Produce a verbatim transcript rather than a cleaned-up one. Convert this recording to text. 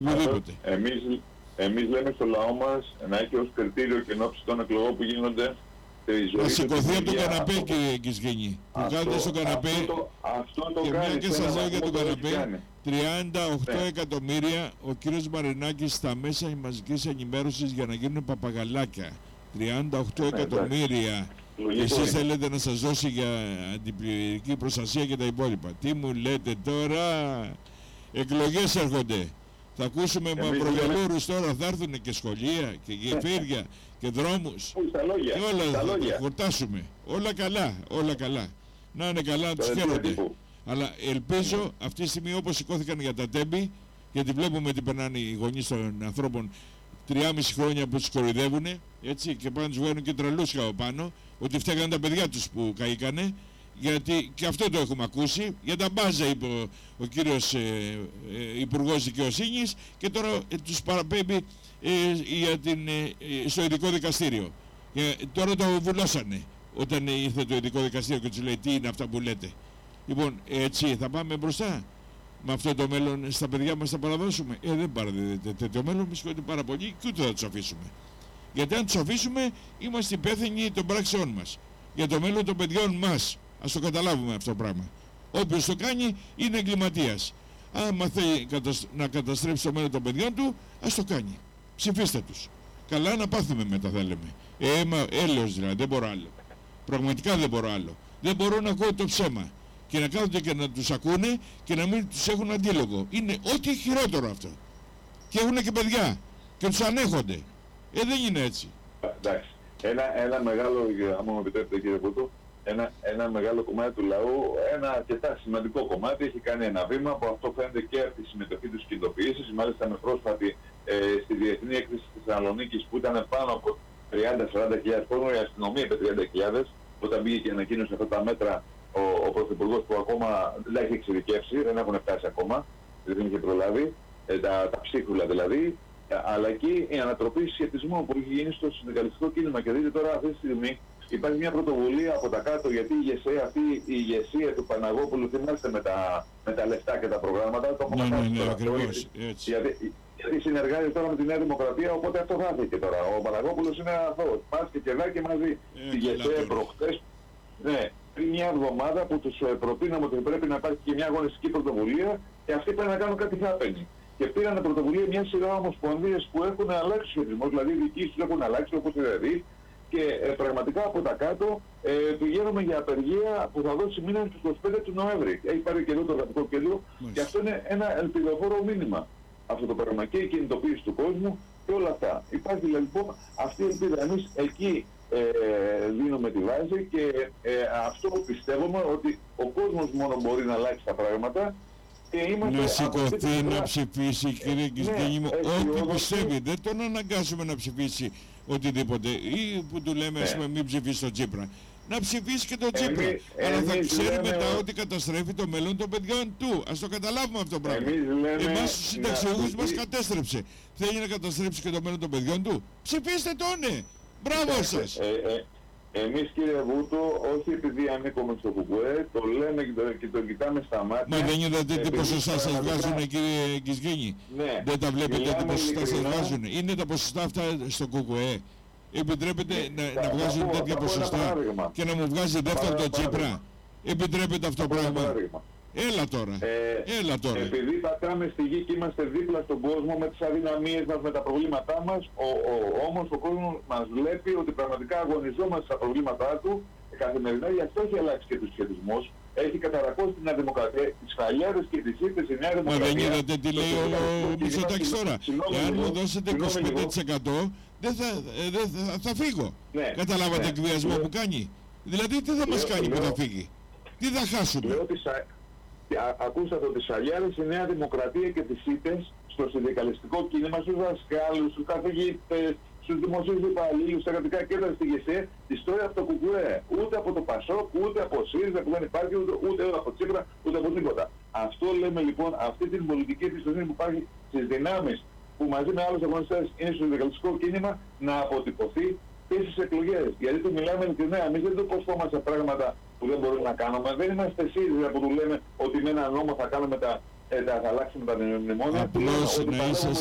Ουδήποτε. Εμείς, εμείς λέμε στο λαό μας να έχει ως κριτήριο και εν ώψη των εκλογών που γίνονται τη ζωή. Να σηκωθεί από τον καναπέ, αυτό, κύριε Κισγενή. Που κάθεται στο καναπέ. Αυτό, αυτό το και κάνει. μια και σας λέω για τον καναπέ, τριάντα οκτώ ναι. εκατομμύρια ο κύριος Μαρινάκης στα μέσα μαζικής ενημέρωσης για να γίνουν παπαγαλάκια. τριάντα οκτώ ναι, εκατομμύρια. Και εσείς θέλετε να σας δώσει για αντιπληρική προστασία και τα υπόλοιπα. Τι μου λέτε τώρα, εκλογές έρχονται. Θα ακούσουμε μαυροβελούρους τώρα, θα έρθουν και σχολεία και γεφύρια και δρόμους. Στα λόγια, και όλα στα θα λόγια. τα χορτάσουμε. Όλα καλά, όλα καλά. Να είναι καλά, να τους χαίρονται. Αλλά ελπίζω αυτή τη στιγμή όπως σηκώθηκαν για τα τέμπη, γιατί βλέπουμε τι περνάνε οι γονείς των ανθρώπων τριάμιση χρόνια που τους κοροϊδεύουν, έτσι, και πάνω τους βγαίνουν και τρελούσια από πάνω, ότι φταίγανε τα παιδιά τους που καήκανε, γιατί και αυτό το έχουμε ακούσει, για τα μπάζα είπε ο, ο κύριος ε, ε, Υπουργός Δικαιοσύνης και τώρα ε, τους παραπέμπει ε, για την, ε, στο ειδικό δικαστήριο. Και τώρα το βουλώσανε όταν ήρθε το ειδικό δικαστήριο και τους λέει τι είναι αυτά που λέτε. Λοιπόν, έτσι θα πάμε μπροστά. Με αυτό το μέλλον στα παιδιά μας θα παραδώσουμε. Ε, δεν παραδίδεται τέτοιο μέλλον, με συγχωρείτε πάρα πολύ και ούτε θα τους αφήσουμε. Γιατί αν τους αφήσουμε, είμαστε υπεύθυνοι των πράξεών μας. Για το μέλλον των παιδιών μας. Ας το καταλάβουμε αυτό το πράγμα. Όποιος το κάνει είναι εγκληματίας. Άμα θέλει να καταστρέψει το μέλλον των παιδιών του, ας το κάνει. Ψηφίστε τους. Καλά να πάθουμε μετά θα λέμε. Ε, μα, έλεος δηλαδή, δεν μπορώ άλλο. Πραγματικά δεν μπορώ άλλο. Δεν μπορώ να ακούω το ψέμα. Και να κάθονται και να τους ακούνε και να μην τους έχουν αντίλογο. Είναι ό,τι χειρότερο αυτό. Και έχουν και παιδιά. Και τους ανέχονται. Ε, δεν είναι έτσι. Εντάξει. Ένα, ένα μεγάλο, άμα μου επιτρέπετε κύριε Πούτο, ένα, ένα μεγάλο κομμάτι του λαού, ένα αρκετά σημαντικό κομμάτι, έχει κάνει ένα βήμα που αυτό φαίνεται και από τη συμμετοχή τους και ειδοποιήσεις. Μάλιστα με πρόσφατη ε, στη Διεθνή Έκθεση της Θεσσαλονίκης που ήταν πάνω από τριάντα με σαράντα χιλιάδες κόσμο, η αστυνομία είπε τριάντα χιλιάδες, όταν μπήκε και ανακοίνωσε αυτά τα μέτρα ο, ο Πρωθυπουργός που ακόμα δεν τα έχει εξειδικεύσει, δεν έχουν φτάσει ακόμα, δεν είχε προλάβει, ε, τα, τα ψίχουλα δηλαδή, ε, αλλά εκεί η ανατροπή συσχετισμού που έχει γίνει στο συνδικαλιστικό κίνημα. Και δείτε τώρα αυτή τη στιγμή υπάρχει μια πρωτοβουλία από τα κάτω, γιατί η ηγεσία αυτή, η ηγεσία του Παναγόπουλου, θυμάστε με τα, με τα λεφτά και τα προγράμματα, το έχουμε ναι, ναι, ναι, τώρα, ακριβώς, έτσι. Γιατί, γιατί συνεργάζεται τώρα με τη Νέα Δημοκρατία, οπότε αυτό χάθηκε τώρα. Ο Παναγόπουλος είναι αθώος. Πας και κερδάκι μαζί. Ε, η ηγεσία προχτές, ναι, πριν μια εβδομάδα που τους προτείναμε ότι πρέπει να υπάρχει και μια αγωνιστική πρωτοβουλία και αυτοί πρέπει να κάνουν κάτι happening. Και πήραν πρωτοβουλία μια σειρά ομοσπονδίες που έχουν αλλάξει σχετισμό, δηλαδή οι δικοί τους έχουν αλλάξει όπως δηλαδή. Και ε, πραγματικά από τα κάτω ε, πηγαίνουμε για απεργία που θα δώσει μήνα στους είκοσι πέντε του Νοέμβρη. Έχει πάρει καιρό το γραφικό κέντρο και αυτό είναι ένα ελπιδοφόρο μήνυμα. Αυτό το πράγμα και η κινητοποίηση του κόσμου και όλα αυτά. Υπάρχει λοιπόν αυτή η ελπίδα. Εμείς εκεί ε, δίνουμε τη βάση και ε, αυτό πιστεύουμε ότι ο κόσμος μόνο μπορεί να αλλάξει τα πράγματα. Να σηκωθεί να ψηφίσει, κύριε Κισγενή μου, ό,τι πιστεύει. Δεν τον αναγκάσουμε να ψηφίσει οτιδήποτε. Ή που του λέμε, ας πούμε, μην ψηφίσει τον Τσίπρα. Να ψηφίσει και τον Τσίπρα. Αλλά θα ξέρει μετά ότι καταστρέφει το μέλλον των παιδιών του. Ας το καταλάβουμε αυτό το πράγμα. Εμάς τους συνταξιούχους μας κατέστρεψε. Θέλει να καταστρέψει και το μέλλον των παιδιών του. Ψηφίστε τον, ναι. Μπράβο σας. Εμείς κύριε Βούτο, όχι επειδή ανήκουμε στο κουκουέ, το λέμε και το, και το κοιτάμε στα μάτια. Μα δεν είδατε τι ποσοστά σας βγάζουν κύριε Κισγενή. Ναι. Δεν τα βλέπετε τι ποσοστά σας βγάζουν. Είναι τα ποσοστά αυτά στο κουκουέ. Επιτρέπετε ναι, να, να βγάζουν πω, τέτοια ποσοστά και να μου βγάζει δεύτερο το Τσίπρα. Επιτρέπετε αυτό το πράγμα. Έλα τώρα. Ε, Έλα τώρα. Επειδή πατάμε στη γη και είμαστε δίπλα στον κόσμο με τις αδυναμίες μας, με τα προβλήματά μας, ο, ο, όμως ο κόσμος μας βλέπει ότι πραγματικά αγωνιζόμαστε στα προβλήματά του καθημερινά, γι' αυτό έχει αλλάξει και τους σχετισμούς. Έχει καταρακώσει την Νέα Δημοκρατία, τις φαλιάδες και τις ήττες η Νέα Δημοκρατία. Μα δεν είδατε τι λέει ο Μητσοτάκης τώρα. Εάν μου δώσετε είκοσι πέντε τοις εκατό δεν θα, δεν θα, θα φύγω. Ναι, καταλάβατε ναι, εκβιασμό που κάνει. Δηλαδή τι θα μας κάνει που θα φύγει. Τι θα χάσουμε. Ακούσατε ότι σαλιάρες η Νέα Δημοκρατία και τις ήττες στο συνδικαλιστικό κίνημα, στους δασκάλους, στους καθηγητές, στους δημοσίους υπαλλήλους, στα κρατικά κέντρα στη ΓΕΣΕ, τη τώρα από το ΚΚΕ. Ούτε από το ΠΑΣΟΚ, ούτε από ΣΥΡΙΖΑ που δεν υπάρχει, ούτε, ούτε από Τσίπρα, ούτε από τίποτα. Αυτό λέμε λοιπόν, αυτή την πολιτική επιστολή που υπάρχει στις δυνάμεις που μαζί με άλλους αγωνιστές είναι στο συνδικαλιστικό κίνημα να αποτυπωθεί και στις εκλογές. Γιατί του μιλάμε ειλικρινά, εμείς δεν το προσφόμαστε πράγματα που δεν μπορούμε να κάνουμε. Δεν είμαστε ΣΥΡΙΖΑ που του λέμε ότι με ένα νόμο θα κάνουμε τα, ε, θα αλλάξει με τα μνημόνια. Απλώς να είσαι